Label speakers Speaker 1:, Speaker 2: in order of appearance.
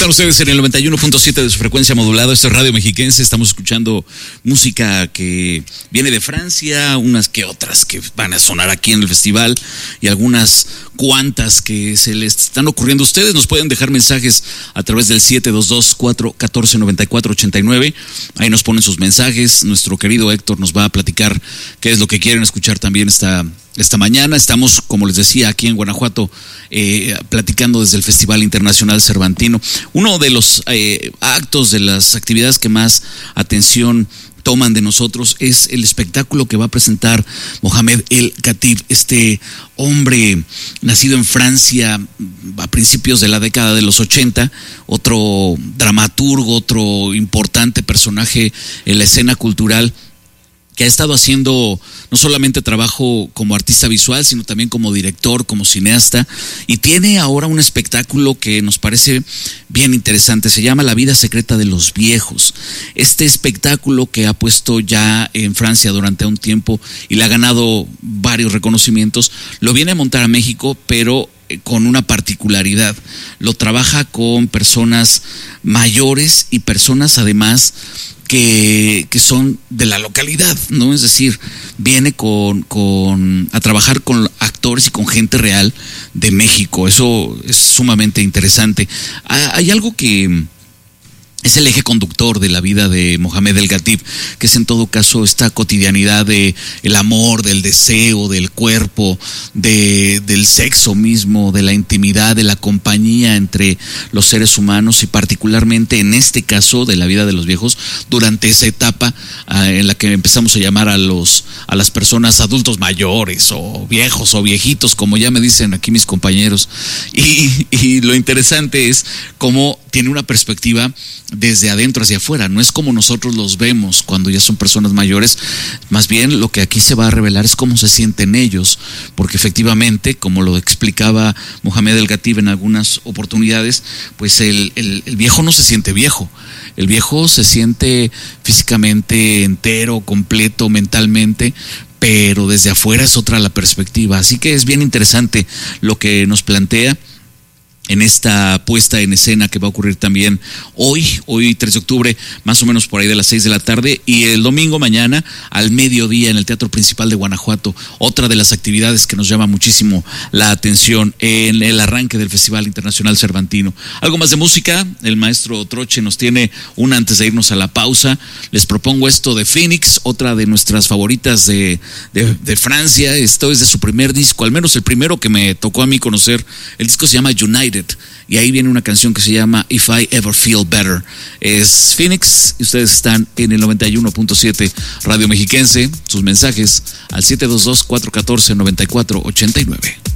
Speaker 1: Están ustedes en el 91.7 de su frecuencia modulada. Esto es Radio Mexiquense. Estamos escuchando música que viene de Francia, unas que otras que van a sonar aquí en el festival y algunas cuantas que se les están ocurriendo a ustedes. Nos pueden dejar mensajes a través del 722-414-9489. Ahí nos ponen sus mensajes. Nuestro querido Héctor nos va a platicar qué es lo que quieren escuchar también esta mañana. Estamos, como les decía, aquí en Guanajuato, platicando desde el Festival Internacional Cervantino. Uno de los actos, de las actividades que más atención toman de nosotros es el espectáculo que va a presentar Mohamed El Khatib, este hombre nacido en Francia a principios de la década de los 80, otro dramaturgo, otro importante personaje en la escena cultural, que ha estado haciendo no solamente trabajo como artista visual, sino también como director, como cineasta, y tiene ahora un espectáculo que nos parece bien interesante. Se llama La vida secreta de los viejos. Este espectáculo, que ha puesto ya en Francia durante un tiempo y le ha ganado varios reconocimientos, lo viene a montar a México, pero con una particularidad. Lo trabaja con personas mayores y personas además que son de la localidad, ¿no? Es decir, viene a trabajar con actores y con gente real de México. Eso es sumamente interesante. Hay algo que es el eje conductor de la vida de Mohamed El Khatib, que es en todo caso esta cotidianidad de el amor, del deseo, del cuerpo, del sexo mismo, de la intimidad, de la compañía entre los seres humanos, y particularmente en este caso de la vida de los viejos, durante esa etapa en la que empezamos a llamar a las personas adultos mayores o viejos o viejitos, como ya me dicen aquí mis compañeros. Y lo interesante es cómo tiene una perspectiva desde adentro hacia afuera. No es como nosotros los vemos cuando ya son personas mayores. Más bien lo que aquí se va a revelar es cómo se sienten ellos, porque efectivamente, como lo explicaba Mohamed El Khatib en algunas oportunidades, pues el viejo no se siente viejo. El viejo se siente físicamente entero, completo, mentalmente, pero desde afuera es otra la perspectiva. Así que es bien interesante lo que nos plantea en esta puesta en escena que va a ocurrir también hoy 3 de octubre, más o menos por ahí de las 6 de la tarde, y el domingo mañana al mediodía en el Teatro Principal de Guanajuato. Otra de las actividades que nos llama muchísimo la atención en el arranque del Festival Internacional Cervantino. Algo más de música, el maestro Troche nos tiene una antes de irnos a la pausa. Les propongo esto de Phoenix, otra de nuestras favoritas de Francia. Esto es de su primer disco, al menos el primero que me tocó a mí conocer. El disco se llama United, y ahí viene una canción que se llama If I Ever Feel Better. Es Phoenix y ustedes están en el 91.7 Radio Mexiquense. Sus mensajes al 722-414-9489.